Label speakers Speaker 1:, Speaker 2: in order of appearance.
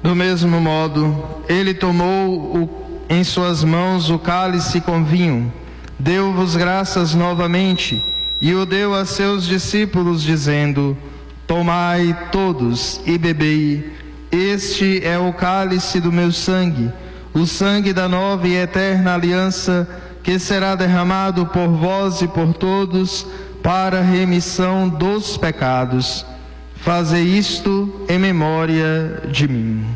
Speaker 1: Do mesmo modo, ele tomou em suas mãos o cálice com vinho, deu-vos graças novamente e o deu a seus discípulos, dizendo: tomai todos e bebei, este é o cálice do meu sangue, o sangue da nova e eterna aliança, que será derramado por vós e por todos para a remissão dos pecados. Fazei isto em memória de mim.